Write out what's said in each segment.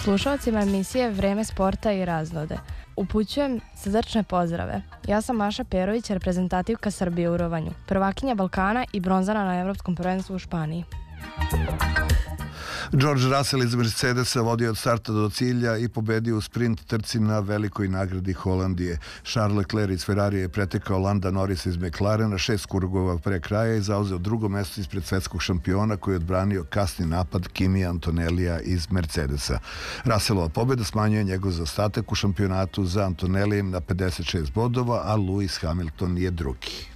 Slušalcima emisije Vreme sporta i raznode. Upućujem srdačne pozdrave. Ja sam Maša Perović, reprezentativka Srbije u rovanju, prvakinja Balkana i bronzana na Evropskom prvenstvu u Španiji. George Russell iz Mercedesa vodio od starta do cilja i pobedio u sprint trci na velikoj nagradi Holandije. Charles Leclerc iz Ferrarija je pretekao Landa Norrisa iz McLarena 6 krugova pre kraja i zauzeo drugo mesto ispred svetskog šampiona koji je odbranio kasni napad Kimi Antonellija iz Mercedesa. Russellova pobeda smanjuje njegov zaostatak u šampionatu za Antonellijem na 56 bodova, a Lewis Hamilton je drugi.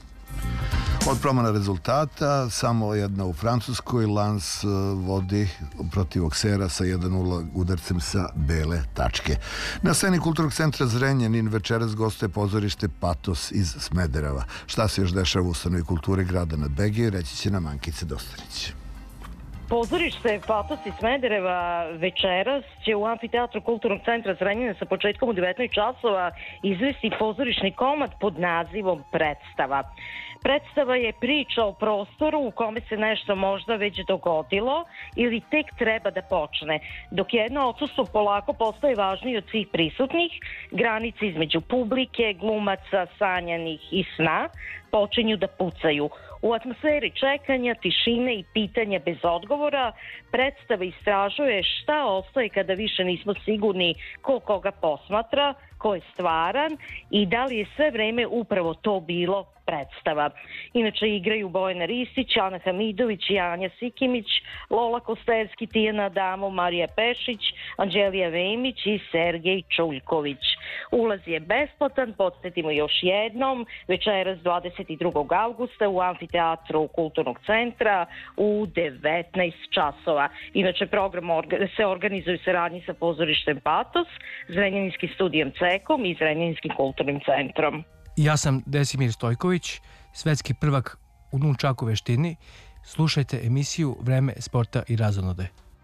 Od promena rezultata, samo jedna u Francuskoj, Lens vodi protiv Auxerra sa 1-0 udarcem sa bele tačke. Na sceni Kulturnog centra Zrenjanin večeras gostuje pozorište Patos iz Smedereva. Šta se još dešava u ustanovi kulture grada nad Begije, reći će nam Ankica Dostanić. Pozorište Patos iz Smedereva večeras će u amfiteatru Kulturnog centra Zrenjanin sa početkom u 19 časova izvesti pozorišni komad pod nazivom Predstava. Predstava je priča o prostoru u kome se nešto možda već dogodilo ili tek treba da počne. Dok jedno odsustvo polako postaje važniji od svih prisutnih, granice između publike, glumaca, sanjanih i sna počinju da pucaju. U atmosferi čekanja, tišine i pitanja bez odgovora, predstava istražuje šta ostaje kada više nismo sigurni ko koga posmatra, ko je stvaran i da li je sve vreme upravo to bilo predstava. Inače igraju Bojana Ristić, Ana Hamidović i Anja Sikimić, Lola Kostevski, Tijana Adamov, Marija Pešić, Anđelija Vemić i Sergej Čuljković. Ulaz je besplatan, podsjetimo još jednom, večeras 22. avgusta u amfiteatru Kulturnog centra u 19 časova. Inače program se organizuje u saradnji sa pozorištem Patos, Zrenjaninskim studijom Cekom i Zrenjaninskim kulturnim centrom. Ja sam Desimir Stojković, svetski prvak u nunčaku veštini. Slušajte emisiju Vreme sporta i razonode.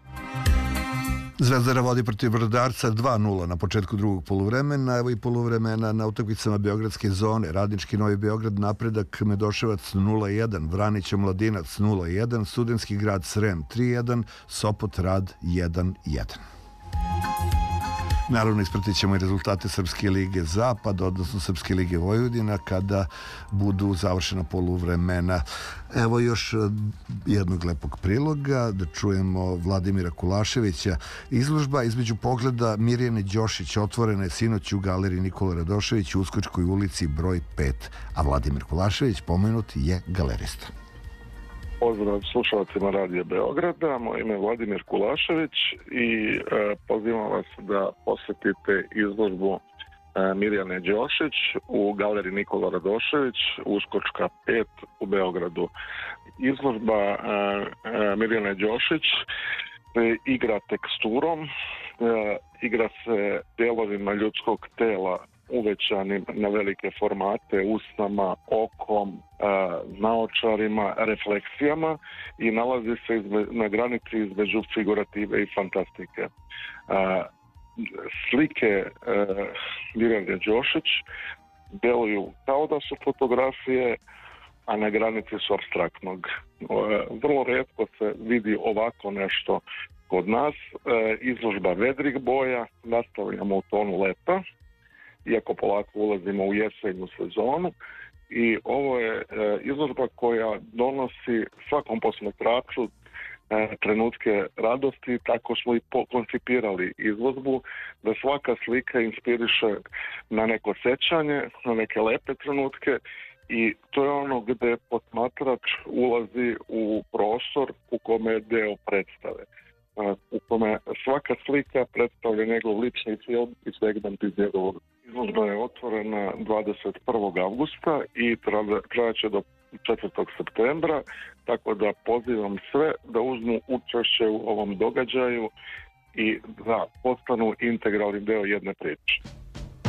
Zvezdara vodi protiv Brodarca 2-0 na početku drugog poluvremena. Evo i poluvremena na utakmicama Beogradske zone. Radnički Novi Beograd Napredak Medoševac 0-1, Vranić Mladinac 0-1, Studentski grad Srem 3-1, Sopot Rad 1-1. Naravno, ispratit ćemo i rezultate Srpske lige Zapad, odnosno Srpske lige Vojvodina, kada budu završena poluvremena. Evo još jednog lepog priloga, da čujemo Vladimira Kulaševića. Izložba između pogleda Mirjane Đošić otvorena je sinoć u galeriji Nikola Radošević u Uskočkoj ulici broj 5, a Vladimir Kulašević pomenut je galerista. Pozdrav slušalcima Radija Beograda, moje ime je Vladimir Kulašević i pozivam vas da posjetite izložbu Mirjane Đošić u galeriji Nikola Radošević, Uskočka 5 u Beogradu. Izložba Mirjane Đošić igra teksturom, igra se delovima ljudskog tela uvećanim na velike formate, usnama, okom, naočarima, refleksijama i nalazi se na granici između figurative i fantastike. Slike Mirjane Đošić deluju kao da su fotografije, a na granici su apstraktnog. Vrlo retko se vidi ovako nešto kod nas. Izložba vedrih boja, nastavljamo u tonu leta, iako polako ulazimo u jesenju sezonu, i ovo je izložba koja donosi svakom posmatraču trenutke radosti. Tako smo i koncipirali izložbu, da svaka slika inspiriše na neko sećanje, na neke lepe trenutke, i to je ono gde posmatrač ulazi u prostor u kome je deo predstave, u kome svaka slika predstavlja njegov lični film i segment iz njegovog. Izložba je otvorena 21. avgusta i trajaće do 4. septembra, tako da pozivam sve da uzmu učešće u ovom događaju i da postanu integralni deo jedne priče.